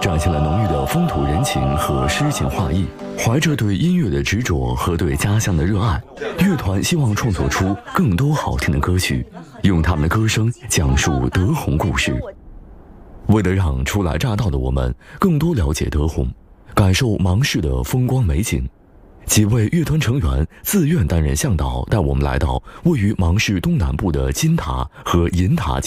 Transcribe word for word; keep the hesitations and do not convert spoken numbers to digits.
展现了浓郁的风土人情和诗情画意。怀着对音乐的执着和对家乡的热爱，乐团希望创作出更多好听的歌曲，用他们的歌声讲述德宏故事。为了让初来乍到的我们更多了解德宏，感受芒市的风光美景，几位乐团成员自愿担任向导，带我们来到位于芒市东南部的金塔和银塔景